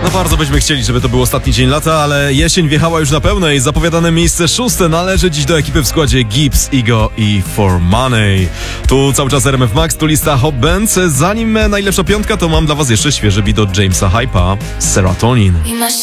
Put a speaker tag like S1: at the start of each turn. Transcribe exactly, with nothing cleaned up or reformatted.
S1: No bardzo byśmy chcieli, żeby to był ostatni dzień lata, ale jesień wjechała już na pełnej. Zapowiadane miejsce szóste należy dziś do ekipy w składzie Gibbs, Ego i For Money. Tu cały czas R M F Max, tu lista Hot Bands. Zanim najlepsza piątka, to mam dla was jeszcze świeży beat od Jamesa Hype'a, Serotonin.